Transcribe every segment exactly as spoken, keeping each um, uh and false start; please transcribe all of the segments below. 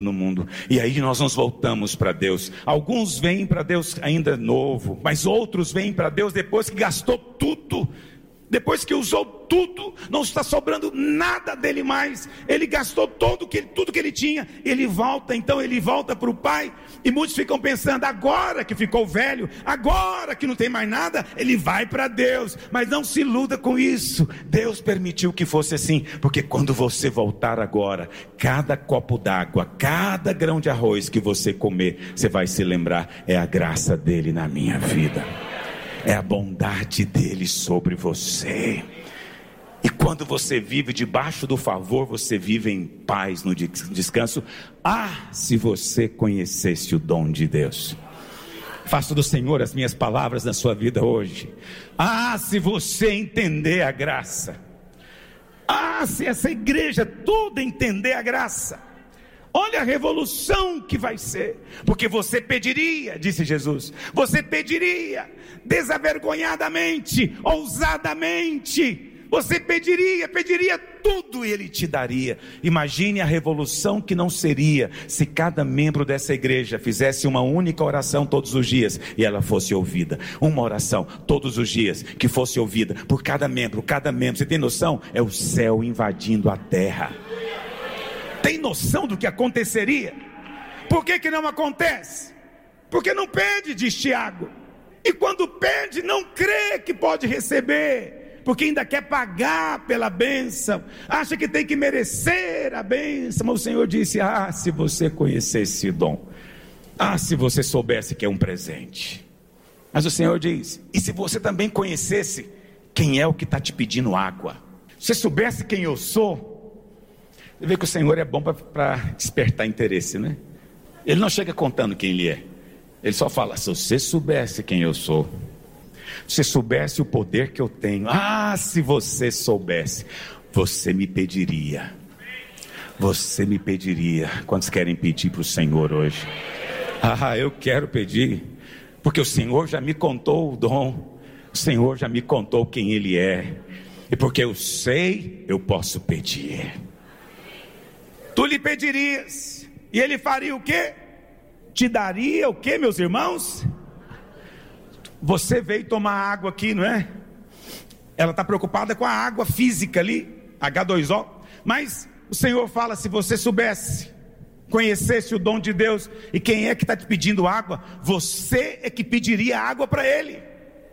no mundo. E aí nós nos voltamos para Deus. Alguns vêm para Deus ainda novo, mas outros vêm para Deus depois que gastou tudo. Depois que usou tudo, não está sobrando nada dele mais. Ele gastou todo que, tudo que ele tinha. Ele volta, então ele volta para o Pai. E muitos ficam pensando, agora que ficou velho, agora que não tem mais nada, ele vai para Deus. Mas não se iluda com isso. Deus permitiu que fosse assim. Porque quando você voltar agora, cada copo d'água, cada grão de arroz que você comer, você vai se lembrar, é a graça dele na minha vida. É a bondade dele sobre você. E quando você vive debaixo do favor, você vive em paz no descanso. Ah, se você conhecesse o dom de Deus. Faço do Senhor as minhas palavras na sua vida hoje. Ah, se você entender a graça. Ah, se essa igreja toda entender a graça. Olha a revolução que vai ser. Porque você pediria, disse Jesus, você pediria desavergonhadamente, ousadamente. Você pediria, pediria tudo e Ele te daria. Imagine a revolução que não seria se cada membro dessa igreja fizesse uma única oração todos os dias e ela fosse ouvida. Uma oração todos os dias que fosse ouvida por cada membro, cada membro. Você tem noção? É o céu invadindo a terra. Tem noção do que aconteceria? Por que que não acontece? Porque não pede, diz Tiago. E quando pede, não crê que pode receber. Porque ainda quer pagar pela bênção. Acha que tem que merecer a bênção. Mas o Senhor disse, ah, se você conhecesse o dom. Ah, se você soubesse que é um presente. Mas o Senhor diz, e se você também conhecesse quem é o que está te pedindo água? Se você soubesse quem eu sou. Você vê que o Senhor é bom para despertar interesse, né? Ele não chega contando quem Ele é. Ele só fala, se você soubesse quem eu sou, se você soubesse o poder que eu tenho, ah, se você soubesse, você me pediria, você me pediria. Quantos querem pedir para o Senhor hoje? Ah, eu quero pedir, porque o Senhor já me contou o dom, o Senhor já me contou quem Ele é, e porque eu sei, eu posso pedir. Tu lhe pedirias, e Ele faria o quê? Te daria o quê, meus irmãos? Você veio tomar água aqui, não é? Ela está preocupada com a água física ali, agá dois ó. Mas o Senhor fala, se você soubesse, conhecesse o dom de Deus, e quem é que está te pedindo água? Você é que pediria água para Ele.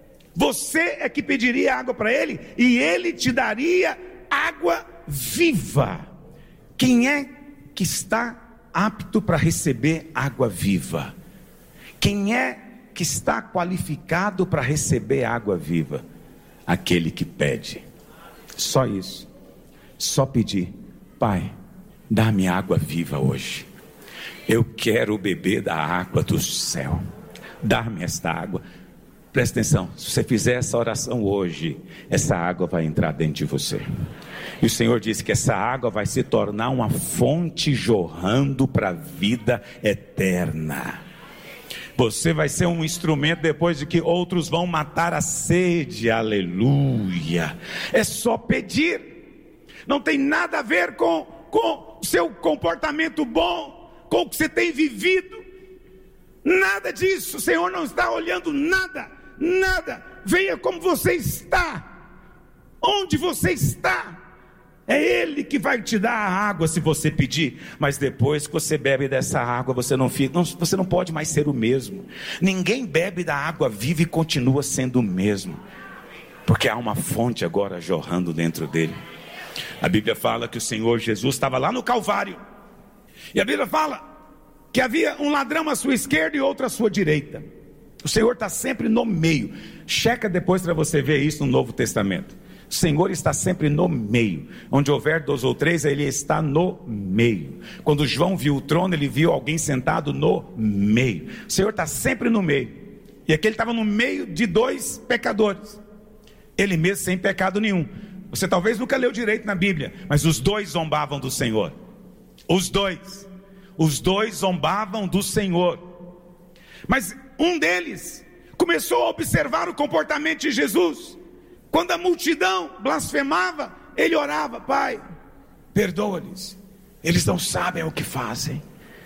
Você é que pediria água para Ele, e Ele te daria água viva. Quem é que está apto para receber água viva? Quem é que está qualificado para receber água viva? Aquele que pede. Só isso. Só pedir. Pai, dá-me água viva hoje. Eu quero beber da água do céu. Dá-me esta água. Presta atenção, se você fizer essa oração hoje, essa água vai entrar dentro de você. E o Senhor disse que essa água vai se tornar uma fonte jorrando para a vida eterna. Você vai ser um instrumento depois de que outros vão matar a sede, aleluia. É só pedir, não tem nada a ver com, com o seu comportamento bom, com o que você tem vivido, nada disso. O Senhor não está olhando nada, nada. Venha como você está, onde você está. É Ele que vai te dar a água se você pedir. Mas depois que você bebe dessa água, você não fica, não, você não pode mais ser o mesmo. Ninguém bebe da água viva e continua sendo o mesmo, porque há uma fonte agora jorrando dentro dele. A Bíblia fala que o Senhor Jesus estava lá no Calvário, e a Bíblia fala que havia um ladrão à sua esquerda e outro à sua direita. O Senhor está sempre no meio. Checa depois para você ver isso no Novo Testamento. O Senhor está sempre no meio. Onde houver dois ou três, Ele está no meio. Quando João viu o trono, ele viu alguém sentado no meio. O Senhor está sempre no meio. E aqui Ele estava no meio de dois pecadores, Ele mesmo sem pecado nenhum. Você talvez nunca leu direito na Bíblia, mas os dois zombavam do Senhor. Os dois Os dois zombavam do Senhor. Mas um deles começou a observar o comportamento de Jesus. Quando a multidão blasfemava, ele orava: Pai, perdoa-lhes, eles não sabem o que fazem.